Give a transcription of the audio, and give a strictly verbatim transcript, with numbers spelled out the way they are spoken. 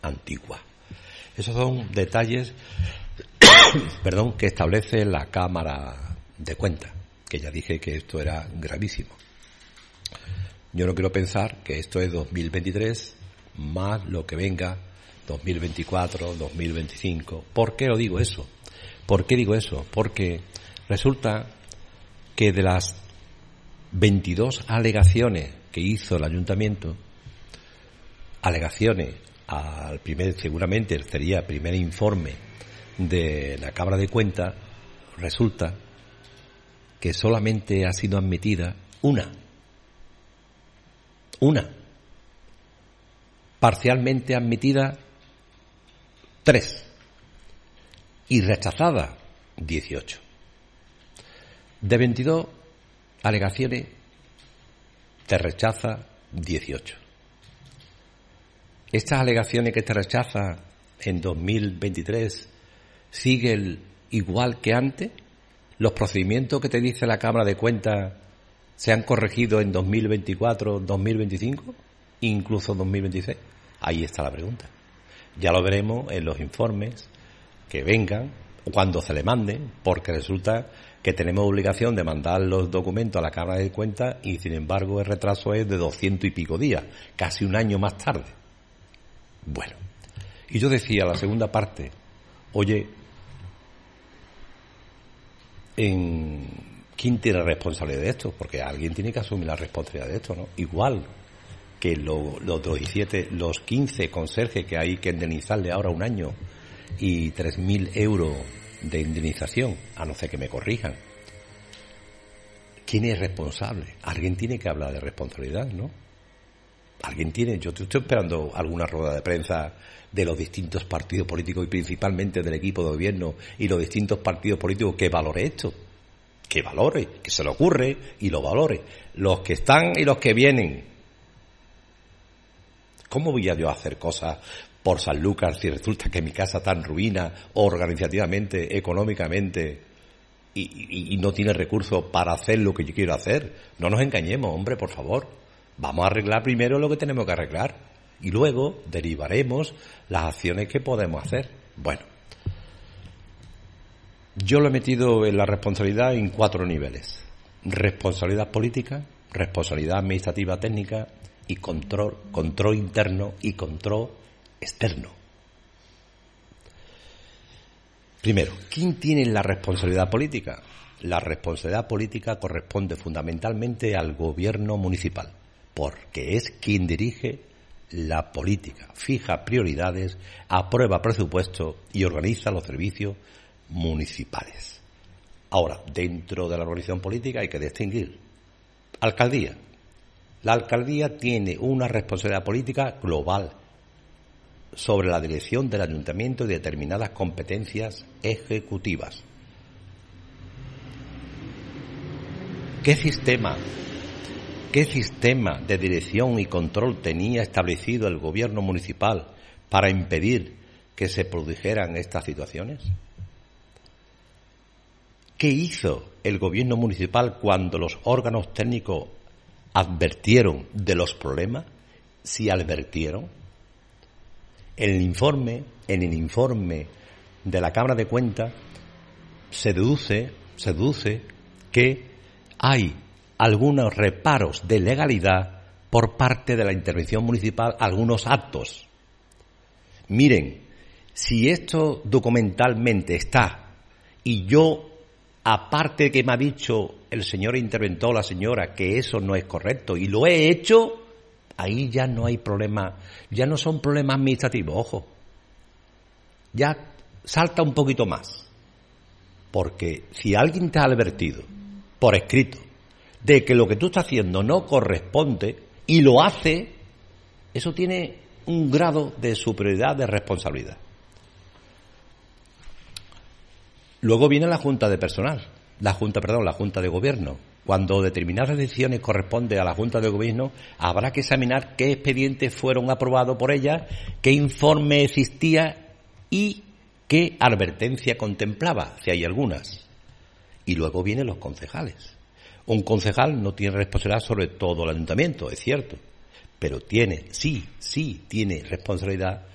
antigua. Esos son detalles perdón, que establece la Cámara de Cuentas, que ya dije que esto era gravísimo. Yo no quiero pensar que esto es dos mil veintitrés más lo que venga dos mil veinticuatro, dos mil veinticinco. ¿Por qué lo digo eso? ¿Por qué digo eso? Porque resulta que de las veintidós alegaciones que hizo el Ayuntamiento, alegaciones al primer, seguramente sería el primer informe de la Cámara de Cuentas, resulta que solamente ha sido admitida una. Una. Parcialmente admitida tres. Y rechazada dieciocho. De veintidós alegaciones, te rechaza dieciocho. Estas alegaciones que te rechaza en dos mil veintitrés siguen igual que antes. Los procedimientos que te dice la Cámara de Cuentas se han corregido en dos mil veinticuatro, dos mil veinticinco, incluso dos mil veintiséis. Ahí está la pregunta. Ya lo veremos en los informes que vengan o cuando se le manden, porque resulta que tenemos obligación de mandar los documentos a la Cámara de Cuentas y sin embargo el retraso es de doscientos y pico días, casi un año más tarde. Bueno, y yo decía la segunda parte, oye, en ¿quién tiene responsabilidad de esto? Porque alguien tiene que asumir la responsabilidad de esto, ¿no? Igual que lo, los diecisiete, los quince conserjes que hay que indemnizarle ahora un año y tres mil euros de indemnización, a no ser que me corrijan. ¿Quién es responsable? Alguien tiene que hablar de responsabilidad, ¿no? Alguien tiene, yo estoy esperando alguna rueda de prensa de los distintos partidos políticos y principalmente del equipo de gobierno y los distintos partidos políticos que valore esto, que valore, que se le ocurre y lo valore, los que están y los que vienen. ¿Cómo voy a yo hacer cosas por Sanlúcar si resulta que mi casa está en ruina organizativamente, económicamente y, y, y no tiene recursos para hacer lo que yo quiero hacer? No nos engañemos, hombre, por favor. Vamos a arreglar primero lo que tenemos que arreglar y luego derivaremos las acciones que podemos hacer. Bueno, yo lo he metido en la responsabilidad en cuatro niveles: responsabilidad política, responsabilidad administrativa técnica y control, control interno y control externo. Primero, ¿quién tiene la responsabilidad política? La responsabilidad política corresponde fundamentalmente al gobierno municipal, porque es quien dirige la política, fija prioridades, aprueba presupuestos y organiza los servicios municipales. Ahora, dentro de la organización política hay que distinguir alcaldía. La alcaldía tiene una responsabilidad política global sobre la dirección del ayuntamiento y determinadas competencias ejecutivas. ¿Qué sistema, qué sistema de dirección y control tenía establecido el gobierno municipal para impedir que se produjeran estas situaciones? ¿Qué hizo el gobierno municipal cuando los órganos técnicos advirtieron de los problemas? Si advirtieron. En el informe, en el informe de la Cámara de Cuentas se deduce, se deduce que hay algunos reparos de legalidad por parte de la intervención municipal, algunos actos. Miren, si esto documentalmente está y yo, aparte de que me ha dicho el señor interventor o la señora que eso no es correcto y lo he hecho, ahí ya no hay problema, ya no son problemas administrativos, ojo. Ya salta un poquito más. Porque si alguien te ha advertido por escrito de que lo que tú estás haciendo no corresponde y lo hace, eso tiene un grado de superioridad de responsabilidad. Luego viene la Junta de Personal, la Junta, perdón, la Junta de Gobierno. Cuando determinadas decisiones corresponden a la Junta de Gobierno, habrá que examinar qué expedientes fueron aprobados por ella, qué informe existía y qué advertencia contemplaba, si hay algunas. Y luego vienen los concejales. Un concejal no tiene responsabilidad sobre todo el ayuntamiento, es cierto, pero tiene, sí, sí, tiene responsabilidad